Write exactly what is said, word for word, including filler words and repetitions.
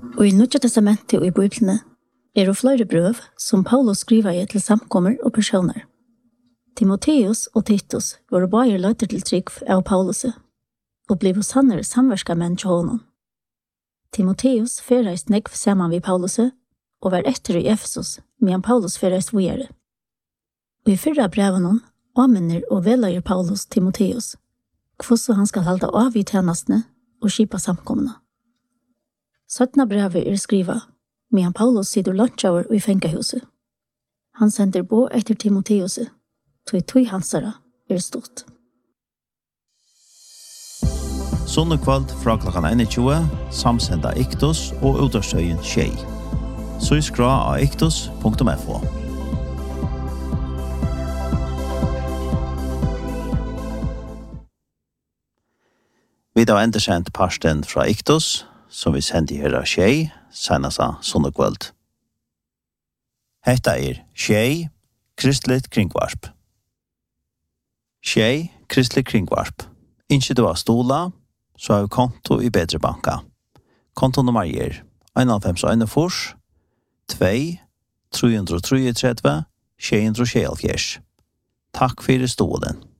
Og i Nya testamentet og i Bibelene er det flere brøv som Paulus skriver til samkommer og personer. Timotheus og Titus var bare løyter til trygg av Paulus og ble sannere samverska menn til honom. Timotheus ferreist nekv sammen ved Paulus og var etter i Efesus, medan Paulus ferreist videre. Og i fyrra breven anminner og veleier Paulus Timotheus, hvordan han skal halda av i tjenestene og skipa samkomna. Søttna brevet er skriva, medan Paulus sitter lunsjauer i fengahuset. Han sender bo etter Timotheus, tog tog hansara er stort. Sonne kveld fra klokken tjueen, samsenda Iktos og Udarsøyen Tjei. Så skra av iktos punktum f o. Vi har enda sendt parsten fra Iktos, som vi sender her av Tjei, senest av sonne kveld. Hetta er Tjei, kristelig kringvarp. Tjei, kristelig kringvarp. Ikke du har stola, så har vi konto i Bedre Banka. Kontonummer er en fem en fors, to, tre tre tre, sju tre sju. Takk for stolen.